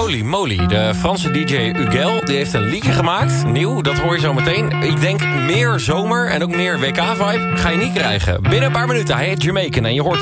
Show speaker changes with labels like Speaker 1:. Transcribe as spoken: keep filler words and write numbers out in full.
Speaker 1: Holy moly, de Franse D J Ugel die heeft een liedje gemaakt. Nieuw, dat hoor je zo meteen. Ik denk meer zomer en ook meer W K-vibe ga je niet krijgen. Binnen een paar minuten, hij heet Jamaican en je hoort